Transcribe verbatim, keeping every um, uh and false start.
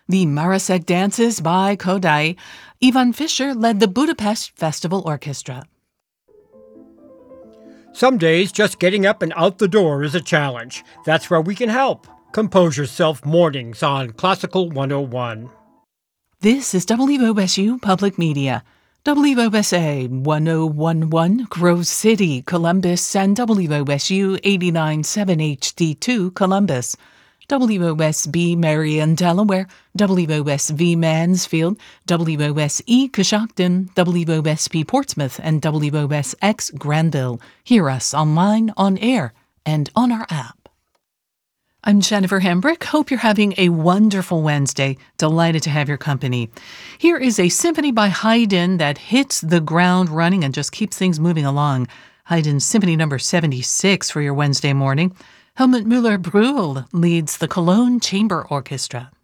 The Marasek Dances by Kodai. Ivan Fischer led the Budapest Festival Orchestra. Some days, just getting up and out the door is a challenge. That's where we can help. Compose Yourself Mornings on Classical one oh one. This is W O S U Public Media. W O S A one oh one point one Grove City, Columbus, and W O S U eighty-nine point seven H D two Columbus. W O S B Marion, Delaware, W O S V Mansfield, W O S E Coshocton, W O S P Portsmouth, and W O S X Granville. Hear us online, on air, and on our app. I'm Jennifer Hembrick. Hope you're having a wonderful Wednesday. Delighted to have your company. Here is a symphony by Haydn that hits the ground running and just keeps things moving along. Haydn's Symphony Number seventy-six for your Wednesday morning. Helmut Müller-Brühl leads the Cologne Chamber Orchestra.